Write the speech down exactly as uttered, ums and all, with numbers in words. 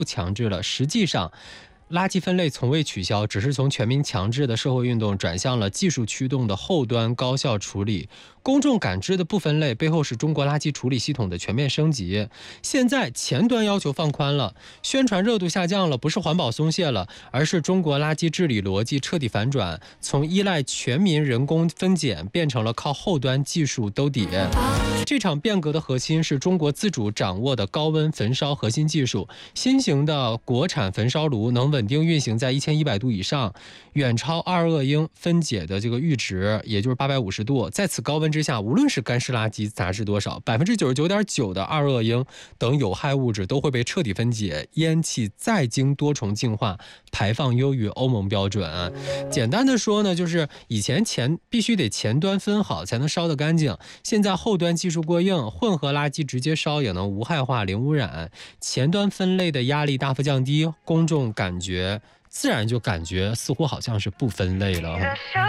不强制了。实际上，垃圾分类从未取消，只是从全民强制的社会运动转向了技术驱动的后端高效处理。公众感知的不分类背后是中国垃圾处理系统的全面升级。现在前端要求放宽了，宣传热度下降了，不是环保松懈了，而是中国垃圾治理逻辑彻底反转，从依赖全民人工分拣变成了靠后端技术兜底。这场变革的核心是中国自主掌握的高温焚烧核心技术，新型的国产焚烧炉能稳定运行在一千一百度以上，远超二恶英分解的这个阈值，也就是八百五十度。在此高温之下，无论是干湿垃圾杂质多少，百分之九十九点九的二恶英等有害物质都会被彻底分解，烟气再经多重净化，排放优于欧盟标准。简单的说呢，就是以前前必须得前端分好才能烧得干净，现在后端技术过硬，混合垃圾直接烧也能无害化、零污染，前端分类的压力大幅降低，公众感觉自然就感觉似乎好像是不分类了。